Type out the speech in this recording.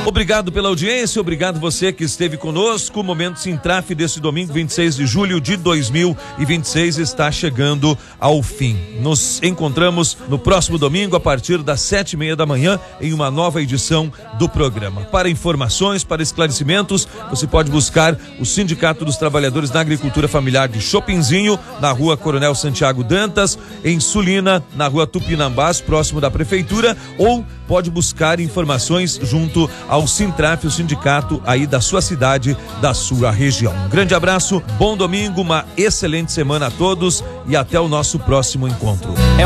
Obrigado pela audiência, obrigado você que esteve conosco. O Momento Sintraf desse domingo, 26 de julho de 2026 está chegando ao fim. Nos encontramos no próximo domingo a partir das 7:30 da manhã em uma nova edição do programa. Para informações, para esclarecimentos, você pode buscar o Sindicato dos Trabalhadores da Agricultura Familiar de Chopinzinho, na rua Coronel Santiago Dantas, em Sulina, na rua Tupinambás, próximo da Prefeitura, ou pode buscar informações junto ao Sintraf, o sindicato aí da sua cidade, da sua região. Um grande abraço, bom domingo, uma excelente semana a todos e até o nosso próximo encontro.